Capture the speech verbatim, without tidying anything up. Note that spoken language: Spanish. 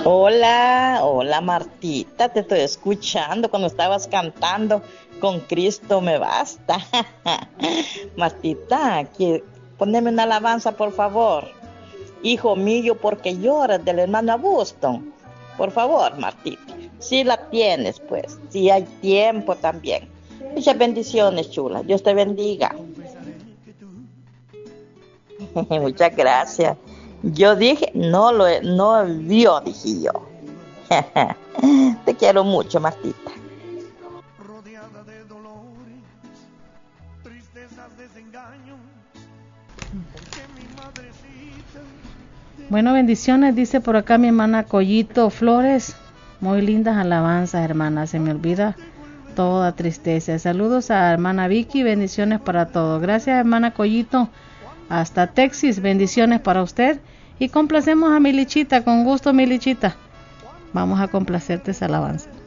Hola, hola Martita, te estoy escuchando cuando estabas cantando Con Cristo me basta. Martita, que, poneme una alabanza por favor. Hijo mío, porque lloras del hermano Abuston. Por favor, Martita. Si la tienes, pues, si hay tiempo también. Muchas bendiciones, chula. Dios te bendiga. Muchas gracias. Yo dije, no lo no vio, dije yo. Te quiero mucho, Martita. Rodeada de dolores, tristezas, desengaños, porque mi madrecita. Bueno, bendiciones, dice por acá mi hermana Collito Flores. Muy lindas alabanzas, hermana. Se me olvida toda tristeza. Saludos a hermana Vicky, bendiciones para todos. Gracias, hermana Collito. Hasta Texas, bendiciones para usted. Y complacemos a Milichita, con gusto, Milichita. Vamos a complacerte esa alabanza.